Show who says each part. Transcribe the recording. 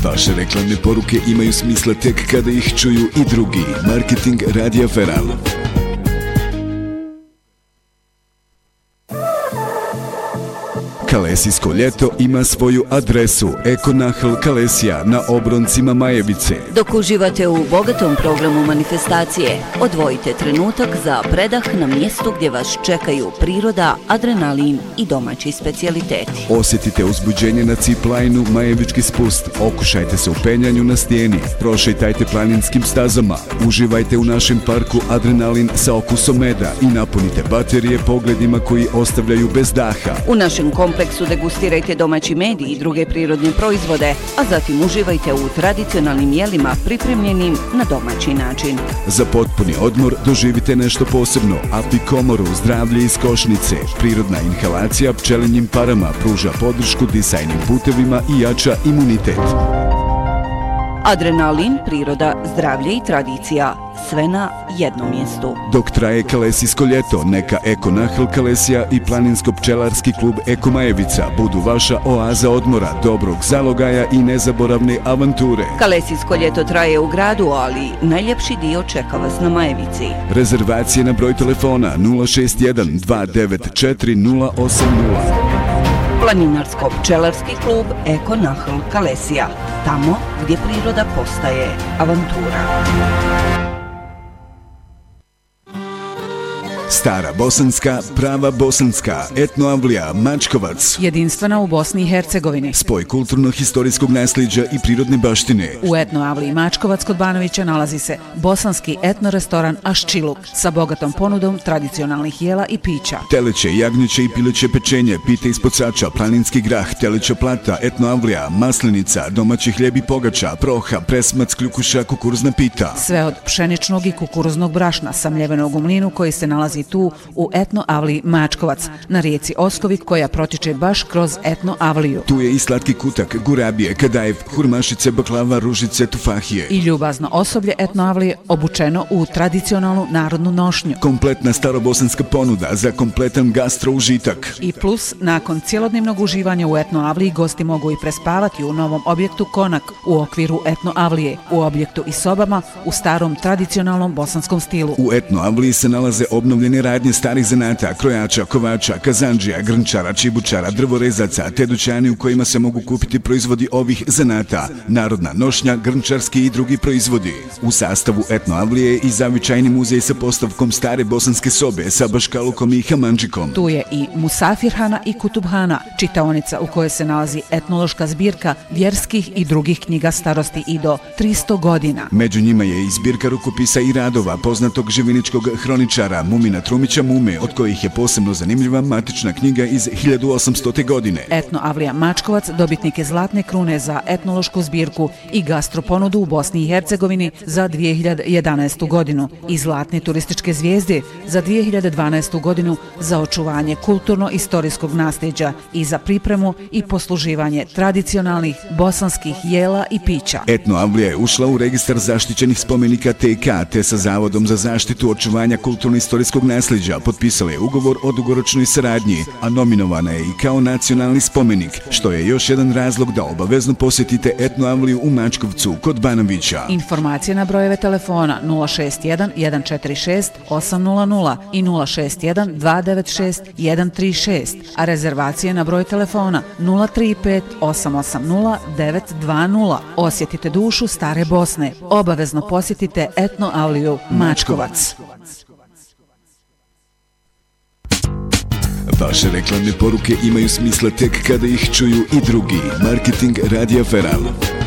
Speaker 1: Vaše reklamne poruke imaju smisla tek kada ih čuju i drugi. Marketing Radija Feral. Kalesijsko ljeto ima svoju adresu Ekonahl Kalesija na obroncima Majevice.
Speaker 2: Dok uživate u bogatom programu manifestacije, odvojite trenutak za predah na mjestu gdje vas čekaju priroda, adrenalin i domaći specijaliteti.
Speaker 1: Osjetite uzbuđenje na zip-lineu Majevički spust, okušajte se u penjanju na stijeni, prošetajte planinskim stazama, uživajte u našem parku adrenalin sa okusom meda i napunite baterije pogledima koji ostavljaju bez daha.
Speaker 2: U našem kompleksu degustirajte domaći med i druge prirodne proizvode, a zatim uživajte u tradicionalnim jelima pripremljenim na domaći način.
Speaker 1: Za potpuni odmor doživite nešto posebno. Apikomoru, zdravlje iz košnice. Prirodna inhalacija pčelinjim parama pruža podršku disajnim putevima i jača imunitet.
Speaker 2: Adrenalin, priroda, zdravlje i tradicija. Sve na jednom mjestu.
Speaker 1: Dok traje Kalesijsko ljeto, neka Ekonahl Kalesija i planinsko-pčelarski klub Eko Majevica budu vaša oaza odmora, dobrog zalogaja i nezaboravne avanture.
Speaker 2: Kalesijsko ljeto traje u gradu, ali najljepši dio čeka vas na Majevici.
Speaker 1: Rezervacije na broj telefona 061 294 080.
Speaker 2: Planinarsko-pčelarski klub Ekonahl Kalesija. Tamo gdje priroda postaje avantura.
Speaker 1: Stara bosanska, prava bosanska, Etnoavlija, Mačkovac.
Speaker 3: Jedinstvena u Bosni i Hercegovini.
Speaker 1: Spoj kulturno-historijskog nasljeđa i prirodne baštine.
Speaker 3: U Etnoavliji Mačkovac kod Banovića nalazi se bosanski etnorestoran Aščiluk sa bogatom ponudom tradicionalnih jela i pića.
Speaker 1: Teleće, jagnjeće i pileće pečenje, pite ispod sača, planinski grah, teleća plata, Etnoavlija, maslinica, domaći hljeb i pogača, proha, presmac, kljukuša, kukuruzna pita.
Speaker 3: Sve od pšeničnog i kukuruznog brašna, samljevenog u mlinu koji se nalazi tu u Etnoavliji Mačkovac, na rijeci Oskovi koja protiče baš kroz Etnoavliju.
Speaker 1: Tu je i slatki kutak, gurabije, kadajev, hurmašice, baklava, ružice, tufahije.
Speaker 3: I ljubazno osoblje Etnoavlije obučeno u tradicionalnu narodnu nošnju.
Speaker 1: Kompletna starobosanska ponuda za kompletan gastro užitak.
Speaker 3: I plus, nakon cjelodnevnog uživanja u Etnoavliji gosti mogu i prespavati u novom objektu Konak u okviru Etnoavlije, u objektu i sobama u starom tradicionalnom bosanskom stilu.
Speaker 1: U Etnoavliji se nalaze obnovljene radnje starih zanata, krojača, kovača, kazandžija, grnčara, čibučara, drvorezaca, te dućani u kojima se mogu kupiti proizvodi ovih zanata, narodna nošnja, grnčarski i drugi proizvodi. U sastavu Etnoavlije i zavičajni muzej sa postavkom stare bosanske sobe sa baškalukom i hamandžikom.
Speaker 3: Tu je i Musafirhana i Kutubhana, čitaonica u kojoj se nalazi etnološka zbirka vjerskih i drugih knjiga starosti i do 300 godina.
Speaker 1: Među njima je i zbirka rukopisa i radova poznatog živiničkog hroničara Mumina Trumića Mume, od kojih je posebno zanimljiva matična knjiga iz 1800. godine.
Speaker 3: Etnoavlija Mačkovac dobitnik je zlatne krune za etnološku zbirku i gastroponudu u Bosni i Hercegovini za 2011. godinu i zlatne turističke zvijezde za 2012. godinu za očuvanje kulturno-istorijskog nasljeđa i za pripremu i posluživanje tradicionalnih bosanskih jela i pića.
Speaker 1: Etnoavlija je ušla u registar zaštićenih spomenika TK, te sa Zavodom za zaštitu očuvanja kulturno-istorijskog nasljeđa potpisala je ugovor o dugoročnoj saradnji, a nominovana je i kao nacionalni spomenik, što je još jedan razlog da obavezno posjetite Etnoavliju u Mačkovcu kod Banovića.
Speaker 3: Informacije na brojeve telefona 061 146 800 i 061 296 136, a rezervacije na broj telefona 035 880 920. Osjetite dušu stare Bosne. Obavezno posjetite Etnoavliju Mačkovac.
Speaker 1: Vaše reklamne poruke imaju smisla tek kada ih čuju i drugi. Marketing Radija Feral.